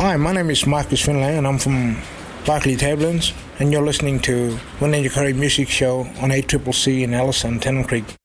Hi, my name is Marcus Finlay and I'm from Barclay Tablands, and you're listening to Wynyard Curry Music Show on ACCC in Alice and Tennant Creek.